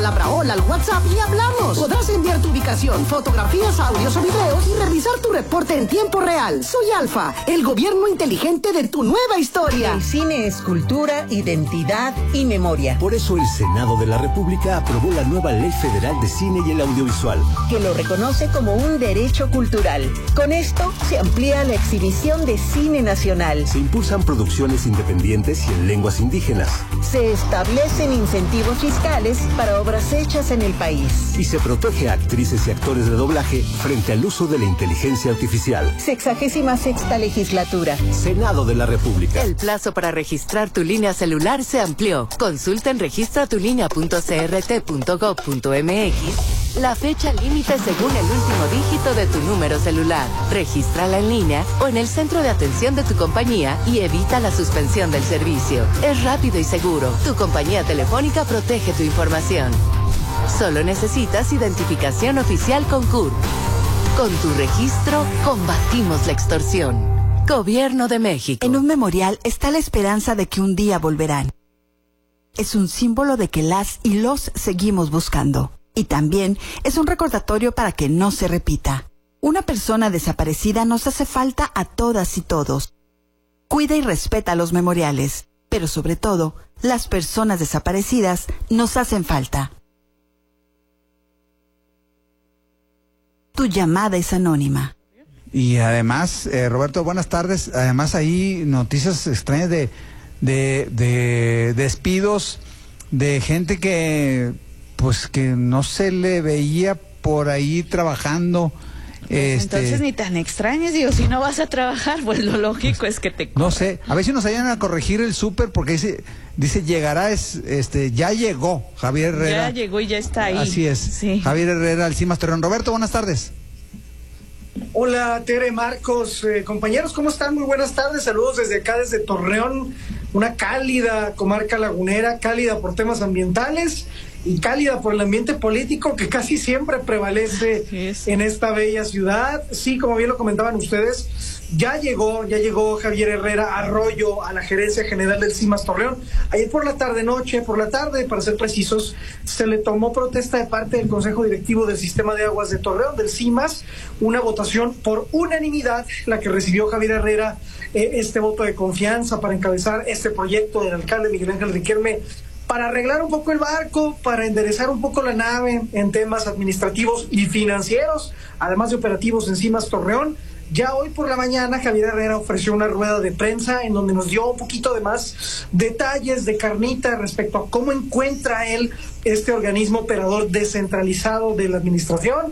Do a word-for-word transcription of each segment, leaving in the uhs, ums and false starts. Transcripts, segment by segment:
palabra hola al WhatsApp y hablamos. Podrás enviar tu ubicación, fotografías, audios o videos y revisar tu reporte en tiempo real. Soy Alfa, el gobierno inteligente de tu nueva historia. El cine es cultura, identidad y memoria. Por eso el Senado de la República aprobó la nueva Ley Federal de Cine y el Audiovisual, que lo reconoce como un derecho cultural. Con esto se amplía la exhibición de cine nacional. Se impulsan producciones independientes y en lenguas indígenas. Se establecen incentivos fiscales para obras hechas en el país. Y se protege a actrices y actores de doblaje frente al uso de la inteligencia artificial. Sexagésima sexta legislatura. Senado de la República. El plazo para registrar tu línea celular se amplió. Consulta en registratulinea punto c r t punto gov punto m x la fecha límite según el último dígito de tu número celular. Regístrala en línea o en el centro de atención de tu compañía y evita la suspensión del servicio. Es rápido y seguro. Tu compañía telefónica protege tu información. Solo necesitas identificación oficial con C U R. Con tu registro, combatimos la extorsión. Gobierno de México. En un memorial está la esperanza de que un día volverán. Es un símbolo de que las y los seguimos buscando. Y también es un recordatorio para que no se repita. Una persona desaparecida nos hace falta a todas y todos. Cuida y respeta los memoriales, pero sobre todo, las personas desaparecidas nos hacen falta. Tu llamada es anónima. Y además, eh, Roberto, buenas tardes. Además, hay noticias extrañas de, de, de despidos de gente que, pues, que no se le veía por ahí trabajando. Pues este, entonces ni tan extrañas, digo, si no vas a trabajar, pues lo lógico es que te corran. No sé, a ver si nos ayudan a corregir el súper, porque dice, dice llegará, es, este, ya llegó Javier Herrera. Ya llegó y ya está ahí. Así es, sí. Javier Herrera, al CIMAS Torreón. Roberto, buenas tardes. Hola, Tere, Marcos, eh, compañeros, ¿cómo están? Muy buenas tardes, saludos desde acá, desde Torreón, una cálida comarca lagunera, cálida por temas ambientales y cálida por el ambiente político que casi siempre prevalece en esta bella ciudad. Sí, como bien lo comentaban ustedes, ya llegó, ya llegó Javier Herrera Arroyo a la gerencia general del CIMAS Torreón. Ayer por la tarde noche, por la tarde, para ser precisos, se le tomó protesta de parte del Consejo Directivo del Sistema de Aguas de Torreón, del CIMAS, una votación por unanimidad, la que recibió Javier Herrera, eh, este voto de confianza para encabezar este proyecto del alcalde Miguel Ángel Riquelme, para arreglar un poco el barco, para enderezar un poco la nave en temas administrativos y financieros, además de operativos en CIMAS Torreón. Ya hoy por la mañana Javier Herrera ofreció una rueda de prensa en donde nos dio un poquito de más detalles de carnita respecto a cómo encuentra él este organismo operador descentralizado de la administración.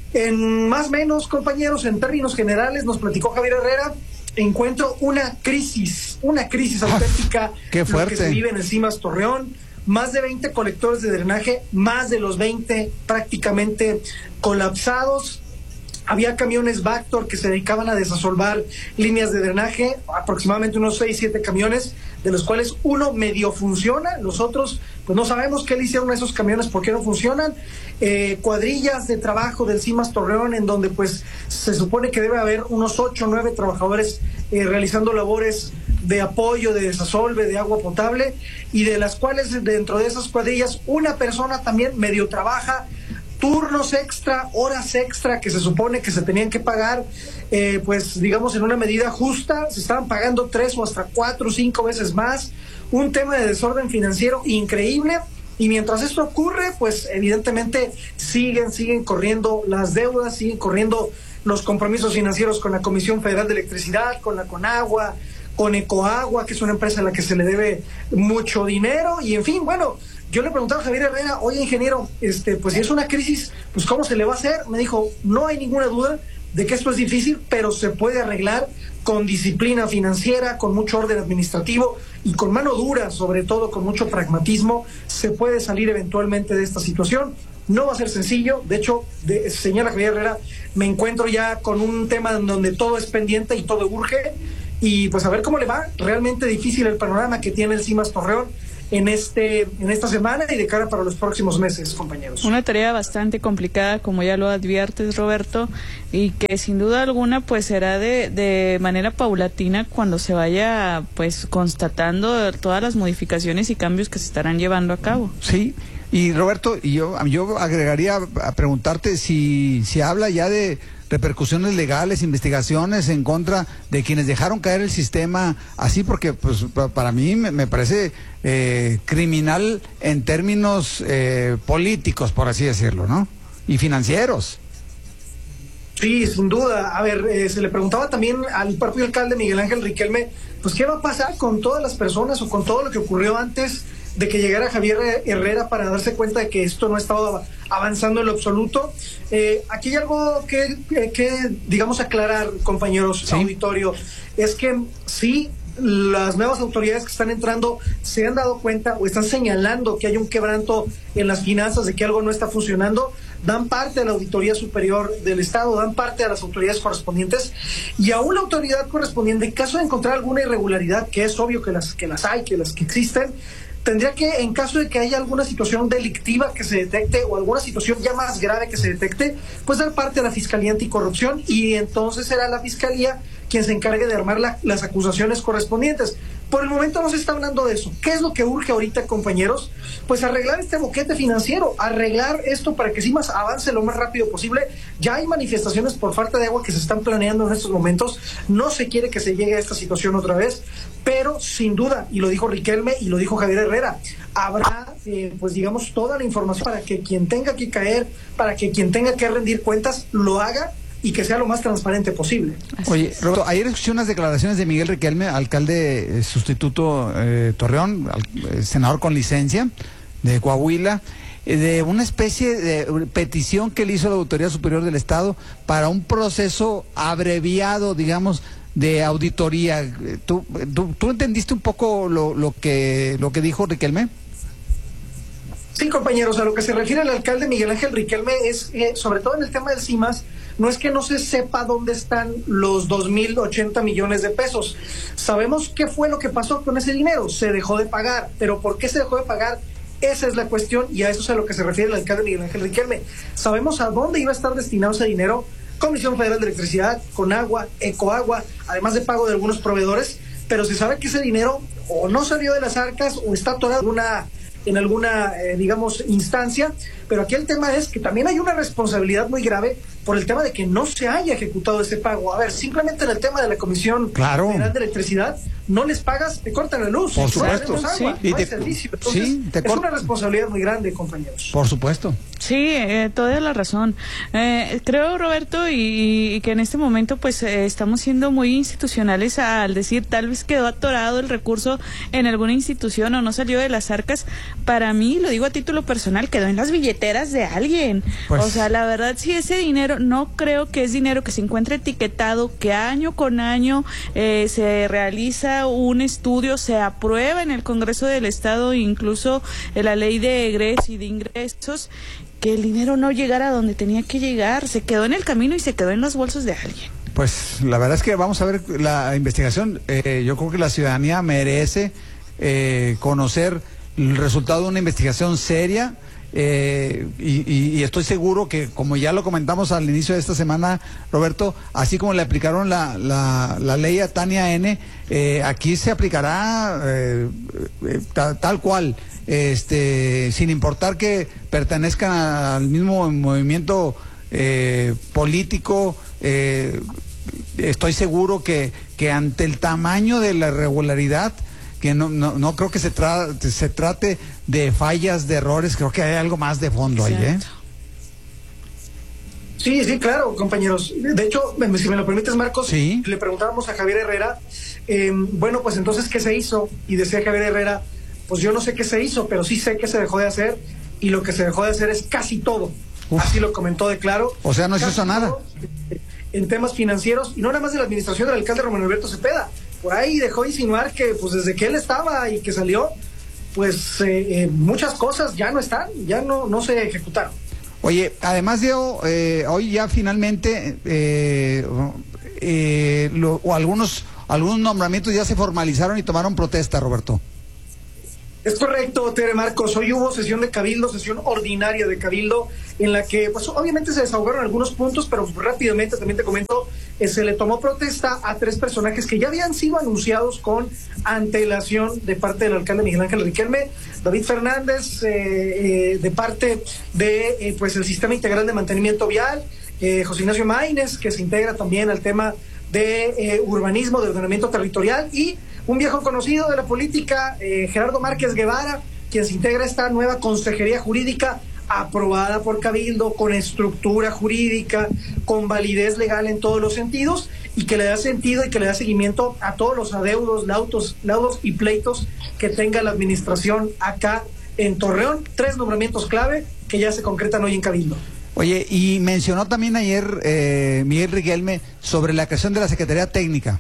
En más o menos, compañeros, en términos generales, nos platicó Javier Herrera, encuentro una crisis, una crisis auténtica. Qué fuerte. Lo que se vive en el CIMAS Torreón. Más de veinte colectores de drenaje, más de los veinte prácticamente colapsados. Había camiones Vactor que se dedicaban a desasolvar líneas de drenaje, aproximadamente unos seis, siete camiones, de los cuales uno medio funciona, los otros, pues no sabemos qué le hicieron a esos camiones, por qué no funcionan. Eh, cuadrillas de trabajo del CIMAS Torreón, en donde pues se supone que debe haber unos ocho o nueve trabajadores eh, realizando labores de apoyo, de desasolve, de agua potable, y de las cuales dentro de esas cuadrillas una persona también medio trabaja, turnos extra, horas extra que se supone que se tenían que pagar, eh, pues digamos en una medida justa, se estaban pagando tres o hasta cuatro o cinco veces más, un tema de desorden financiero increíble. Y mientras esto ocurre, pues evidentemente siguen, siguen corriendo las deudas, siguen corriendo los compromisos financieros con la Comisión Federal de Electricidad, con la Conagua, con Ecoagua, que es una empresa a la que se le debe mucho dinero, y en fin, bueno, yo le preguntaba a Javier Herrera, oye ingeniero, este, pues si es una crisis, pues ¿cómo se le va a hacer? Me dijo, no hay ninguna duda de que esto es difícil, pero se puede arreglar con disciplina financiera, con mucho orden administrativo y con mano dura, sobre todo con mucho pragmatismo, se puede salir eventualmente de esta situación. No va a ser sencillo, de hecho, de, señala Javier Herrera, me encuentro ya con un tema en donde todo es pendiente y todo urge, y pues a ver cómo le va. Realmente difícil el panorama que tiene el CIMAS Torreón en este en esta semana y de cara para los próximos meses, compañeros. Una tarea bastante complicada, como ya lo adviertes, Roberto, y que sin duda alguna pues será de, de manera paulatina cuando se vaya pues constatando todas las modificaciones y cambios que se estarán llevando a cabo. Sí, Y Roberto, y yo, yo agregaría a preguntarte si, si habla ya de repercusiones legales, investigaciones en contra de quienes dejaron caer el sistema así, porque pues para mí me, me parece eh, criminal en términos eh, políticos, por así decirlo, ¿no? Y financieros. Sí, sin duda. A ver, eh, se le preguntaba también al propio alcalde Miguel Ángel Riquelme, pues qué va a pasar con todas las personas o con todo lo que ocurrió antes de que llegara Javier Herrera para darse cuenta de que esto no estaba avanzando en lo absoluto. Eh, aquí hay algo que, que, que, digamos, aclarar, compañeros, ¿sí? Auditorio, es que sí, las nuevas autoridades que están entrando se han dado cuenta o están señalando que hay un quebranto en las finanzas, de que algo no está funcionando, dan parte a la Auditoría Superior del Estado, dan parte a las autoridades correspondientes, y aún la autoridad correspondiente, en caso de encontrar alguna irregularidad, que es obvio que las, que las hay, que las que existen, tendría que, en caso de que haya alguna situación delictiva que se detecte o alguna situación ya más grave que se detecte, pues dar parte a la Fiscalía Anticorrupción, y entonces será la Fiscalía quien se encargue de armar la, las acusaciones correspondientes. Por el momento no se está hablando de eso. ¿Qué es lo que urge ahorita, compañeros? Pues arreglar este boquete financiero, arreglar esto para que sí más avance lo más rápido posible. Ya hay manifestaciones por falta de agua que se están planeando en estos momentos. No se quiere que se llegue a esta situación otra vez, pero sin duda, y lo dijo Riquelme y lo dijo Javier Herrera, habrá, eh, pues digamos, toda la información para que quien tenga que caer, para que quien tenga que rendir cuentas, lo haga y que sea lo más transparente posible. Oye, Roberto, ayer escuché unas declaraciones de Miguel Riquelme, alcalde eh, sustituto eh, Torreón, al, eh, senador con licencia de Coahuila, eh, de una especie de petición que le hizo la Auditoría Superior del Estado para un proceso abreviado, digamos, de auditoría. ¿Tú, tú, tú entendiste un poco lo, lo que lo que dijo Riquelme? Sí, compañeros, a lo que se refiere el alcalde Miguel Ángel Riquelme es, eh, sobre todo en el tema del CIMAS, no es que no se sepa dónde están los dos mil ochenta millones de pesos. Sabemos qué fue lo que pasó con ese dinero, se dejó de pagar, pero ¿por qué se dejó de pagar? Esa es la cuestión, y a eso es a lo que se refiere el alcalde Miguel Ángel Riquelme. Sabemos a dónde iba a estar destinado ese dinero: Comisión Federal de Electricidad, Conagua, Ecoagua, además de pago de algunos proveedores, pero se sabe que ese dinero o no salió de las arcas o está atorado en alguna, en alguna eh, digamos, instancia. Pero aquí el tema es que también hay una responsabilidad muy grave por el tema de que no se haya ejecutado ese pago. A ver, simplemente en el tema de la Comisión claro. Federal de Electricidad, no les pagas, te cortan la luz. Por supuesto. No Sí. agua, Y no te, hay servicio. Entonces, sí, te es una responsabilidad muy grande, compañeros. Por supuesto. Sí, eh, toda la razón. Eh, creo, Roberto, y, y que en este momento pues eh, estamos siendo muy institucionales al decir tal vez quedó atorado el recurso en alguna institución o no salió de las arcas. Para mí, lo digo a título personal, quedó en las billeteras de alguien. Pues, o sea, la verdad, sí, ese dinero no creo que es dinero que se encuentre etiquetado, que año con año eh, se realiza un estudio, se aprueba en el Congreso del Estado, incluso en la ley de egresos y de ingresos, que el dinero no llegara a donde tenía que llegar, se quedó en el camino y se quedó en los bolsos de alguien. Pues la verdad es que vamos a ver la investigación. Eh, yo creo que la ciudadanía merece eh, conocer el resultado de una investigación seria. Eh, y, y, y estoy seguro que, como ya lo comentamos al inicio de esta semana, Roberto, así como le aplicaron la, la, la ley a Tania N, eh, aquí se aplicará eh, eh, tal, tal cual, este, sin importar que pertenezcan al mismo movimiento eh, político. Eh, estoy seguro que, que ante el tamaño de la irregularidad, que no, no, no creo que se, tra se trate de fallas, de errores, creo que hay algo más de fondo. Exacto. Ahí, ¿eh? Sí, sí, claro, compañeros. De hecho, si me lo permites, Marcos, ¿sí? Le preguntábamos a Javier Herrera, eh, bueno, pues entonces, ¿qué se hizo? Y decía Javier Herrera, pues yo no sé qué se hizo, pero sí sé qué se dejó de hacer, y lo que se dejó de hacer es casi todo. Uf. Así lo comentó de claro. O sea, no se hizo nada. En temas financieros, y no nada más de la administración del alcalde Román Alberto Cepeda. Por ahí dejó insinuar que pues desde que él estaba y que salió, pues eh, eh, muchas cosas ya no están, ya no, no se ejecutaron. Oye, además de eh, hoy ya finalmente eh, eh, lo, o algunos, algunos nombramientos ya se formalizaron y tomaron protesta, Roberto. Es correcto, Tere Marcos. Hoy hubo sesión de Cabildo, sesión ordinaria de Cabildo, en la que, pues, obviamente se desahogaron algunos puntos, pero rápidamente también te comento eh, se le tomó protesta a tres personajes que ya habían sido anunciados con antelación de parte del alcalde Miguel Ángel Riquelme. David Fernández, eh, eh, de parte de eh, pues el Sistema Integral de Mantenimiento Vial, eh, José Ignacio Maínez, que se integra también al tema de eh, urbanismo, de ordenamiento territorial, y un viejo conocido de la política, eh, Gerardo Márquez Guevara, quien se integra a esta nueva consejería jurídica aprobada por Cabildo, con estructura jurídica, con validez legal en todos los sentidos, y que le da sentido y que le da seguimiento a todos los adeudos, laudos, laudos y pleitos que tenga la administración acá en Torreón. Tres nombramientos clave que ya se concretan hoy en Cabildo. Oye, y mencionó también ayer eh, Miguel Riquelme sobre la creación de la Secretaría Técnica.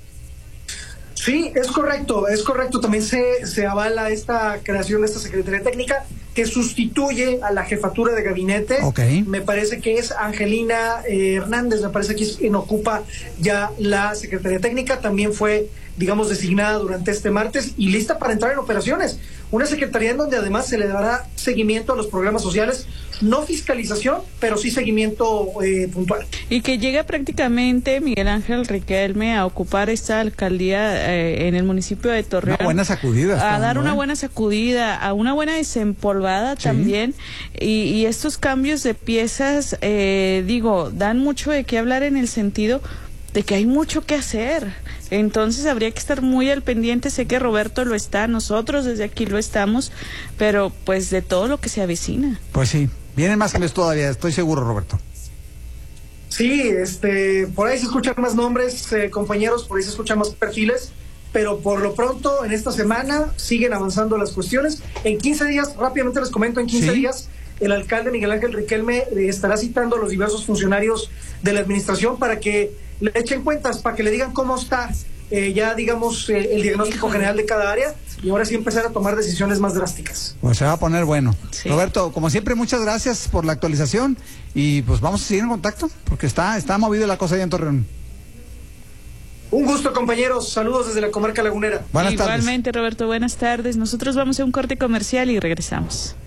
Sí, es correcto, es correcto. También se, se avala esta creación de esta Secretaría Técnica que sustituye a la jefatura de gabinete. Okay. Me parece que es Angelina eh, Hernández, me parece que es quien ocupa ya la Secretaría Técnica. También fue, digamos, designada durante este martes y lista para entrar en operaciones. Una secretaría en donde además se le dará seguimiento a los programas sociales, no fiscalización, pero sí seguimiento eh, puntual. Y que llega prácticamente Miguel Ángel Riquelme a ocupar esta alcaldía eh, en el municipio de Torreón. Una buena sacudida. A dar una ¿eh? buena sacudida, a una buena desempolvada, sí, también. Y, y estos cambios de piezas, eh, digo, dan mucho de qué hablar en el sentido de que hay mucho que hacer. Entonces habría que estar muy al pendiente. Sé que Roberto lo está, nosotros desde aquí lo estamos, pero pues de todo lo que se avecina. Pues sí, vienen más cambios todavía, estoy seguro, Roberto. Sí, este, por ahí se escuchan más nombres, eh, compañeros, por ahí se escuchan más perfiles, pero por lo pronto en esta semana siguen avanzando las cuestiones. En quince días, rápidamente les comento, en quince ¿Sí? días el alcalde Miguel Ángel Riquelme eh, estará citando a los diversos funcionarios de la administración para que le echen cuentas, para que le digan cómo está eh, ya, digamos, eh, el diagnóstico general de cada área, y ahora sí empezar a tomar decisiones más drásticas. Pues se va a poner bueno. Sí. Roberto, como siempre, muchas gracias por la actualización, y pues vamos a seguir en contacto, porque está, está movido la cosa allá en Torreón. Un gusto, compañeros. Saludos desde la comarca lagunera. Buenas Igualmente, tardes. Roberto, buenas tardes. Nosotros vamos a un corte comercial y regresamos.